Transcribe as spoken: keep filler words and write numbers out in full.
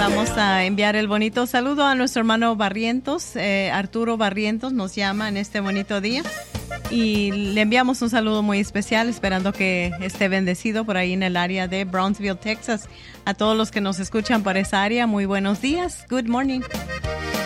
Vamos a enviar el bonito saludo a nuestro hermano Barrientos. Eh, Arturo Barrientos nos llama en este bonito día. Y le enviamos un saludo muy especial, esperando que esté bendecido por ahí en el área de Brownsville, Texas. A todos los que nos escuchan por esa área, muy buenos días. Good morning.